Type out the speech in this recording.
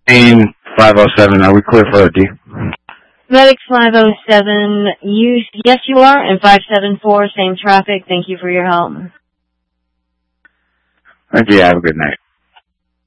507, are we clear for OD? Medics 507, yes you are, and 574, same traffic. Thank you for your help. Thank you, have a good night.